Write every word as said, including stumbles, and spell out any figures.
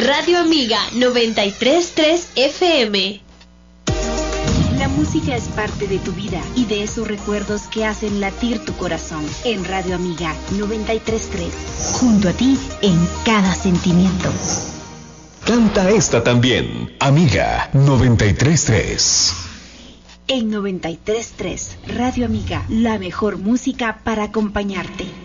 Radio Amiga noventa y tres punto tres F M. La música es parte de tu vida y de esos recuerdos que hacen latir tu corazón. En Radio Amiga noventa y tres punto tres, junto a ti en cada sentimiento. Canta esta también, Amiga noventa y tres punto tres. En noventa y tres punto tres, Radio Amiga, la mejor música para acompañarte.